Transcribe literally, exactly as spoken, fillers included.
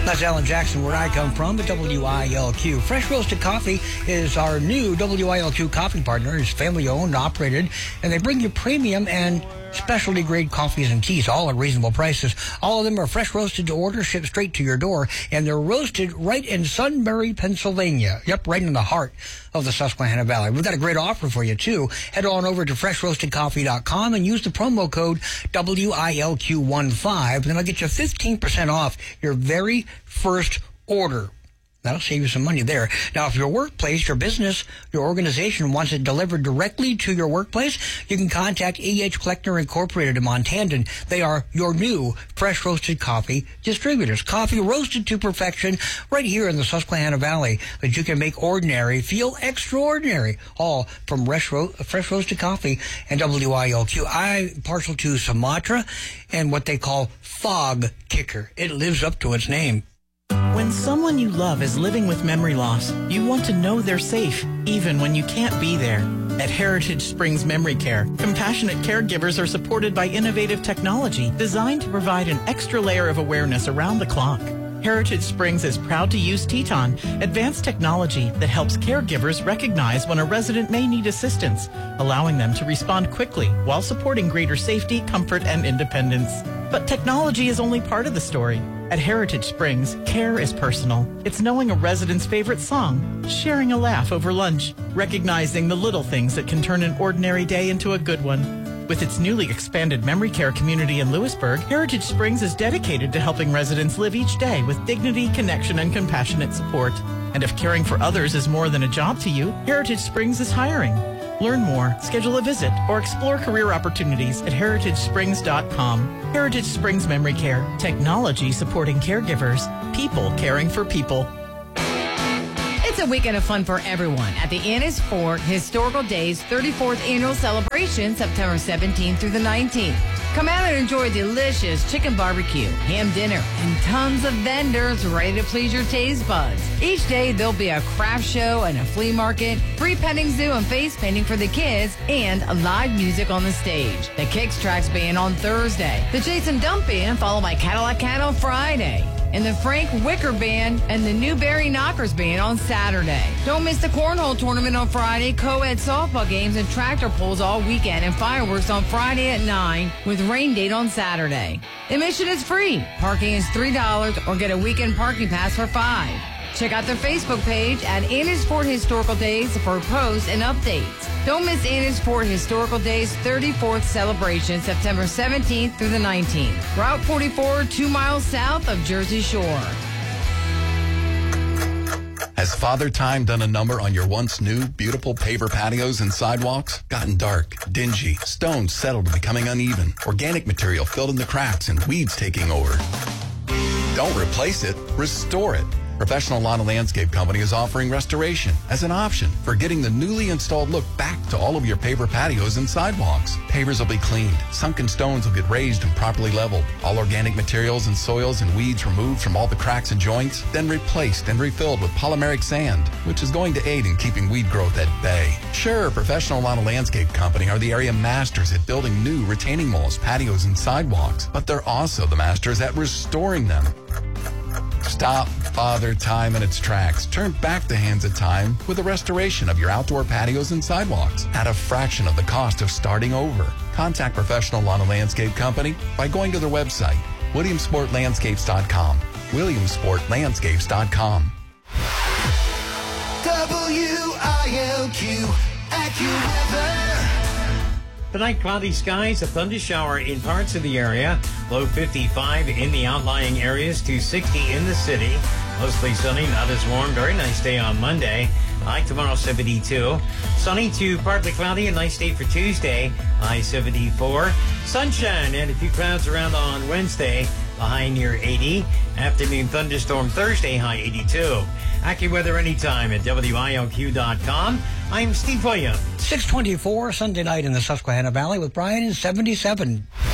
That's Alan Jackson, where I come from, at W I L Q. Fresh Roasted Coffee is our new W I L Q coffee partner. It's family-owned and operated, and they bring you premium and specialty grade coffees and teas, all at reasonable prices. All of them are fresh roasted to order, shipped straight to your door, and they're roasted right in Sunbury, Pennsylvania. Yep, right in the heart of the Susquehanna Valley. We've got a great offer for you, too. Head on over to fresh roasted coffee dot com and use the promo code W I L Q fifteen, and I'll get you fifteen percent off your very first order. That'll save you some money there. Now, if your workplace, your business, your organization wants it delivered directly to your workplace, you can contact E H. Kleckner Incorporated in Montandon. They are your new fresh roasted coffee distributors. Coffee roasted to perfection right here in the Susquehanna Valley, that you can make ordinary feel extraordinary. All from fresh, ro- fresh roasted coffee and W I L Q. I'm partial to Sumatra and what they call Fog Kicker. It lives up to its name. When someone you love is living with memory loss, you want to know they're safe, even when you can't be there. At Heritage Springs Memory Care, compassionate caregivers are supported by innovative technology designed to provide an extra layer of awareness around the clock. Heritage Springs is proud to use Teton, advanced technology that helps caregivers recognize when a resident may need assistance, allowing them to respond quickly while supporting greater safety, comfort, and independence. But technology is only part of the story. At Heritage Springs, care is personal. It's knowing a resident's favorite song, sharing a laugh over lunch, recognizing the little things that can turn an ordinary day into a good one. With its newly expanded memory care community in Lewisburg, Heritage Springs is dedicated to helping residents live each day with dignity, connection, and compassionate support. And if caring for others is more than a job to you, Heritage Springs is hiring. Learn more, schedule a visit, or explore career opportunities at heritage springs dot com. Heritage Springs Memory Care. Technology supporting caregivers. People caring for people. It's a weekend of fun for everyone at the Annis Fort Historical Days thirty-fourth Annual Celebration, September seventeenth through the nineteenth. Come out and enjoy delicious chicken barbecue, ham dinner, and tons of vendors ready to please your taste buds. Each day, there'll be a craft show and a flea market, free petting zoo and face painting for the kids, and live music on the stage. The Kicks Tracks Band on Thursday, the Jason Dump Band followed by Cadillac Cat on Friday, and the Frank Wicker Band and the Newberry Knockers Band on Saturday. Don't miss the Cornhole Tournament on Friday, co-ed softball games and tractor pulls all weekend, and fireworks on Friday at nine with rain date on Saturday. Admission is free. Parking is three dollars or get a weekend parking pass for five dollars. Check out their Facebook page at Annis Fort Historical Days for posts and updates. Don't miss Annis Fort Historical Days thirty-fourth celebration, September seventeenth through the nineteenth. Route forty-four, two miles south of Jersey Shore. Has Father Time done a number on your once new, beautiful paver patios and sidewalks? Gotten dark, dingy, stones settled and becoming uneven, organic material filled in the cracks, and weeds taking over? Don't replace it, restore it. Professional Lawn and Landscape Company is offering restoration as an option for getting the newly installed look back to all of your paver patios and sidewalks. Pavers will be cleaned, sunken stones will get raised and properly leveled, all organic materials and soils and weeds removed from all the cracks and joints, then replaced and refilled with polymeric sand, which is going to aid in keeping weed growth at bay. Sure, Professional Lawn and Landscape Company are the area masters at building new retaining walls, patios, and sidewalks, but they're also the masters at restoring them. Stop Father Time in its tracks. Turn back the hands of time with a restoration of your outdoor patios and sidewalks at a fraction of the cost of starting over. Contact Professional Lawn and Landscape Company by going to their website, williamsport landscapes dot com. williamsport landscapes dot com. W I L Q AccuWeather. Tonight, cloudy skies, a thunder shower in parts of the area. Low fifty-five in the outlying areas to sixty in the city. Mostly sunny, not as warm. Very nice day on Monday. High tomorrow, seventy-two. Sunny to partly cloudy, a nice day for Tuesday. High seventy-four. Sunshine and a few clouds around on Wednesday. The high near eighty. Afternoon thunderstorm Thursday, high eighty-two. AccuWeather anytime at W I L Q dot com. I'm Steve Williams. six twenty-four Sunday night in the Susquehanna Valley with Brian in seventy-seven.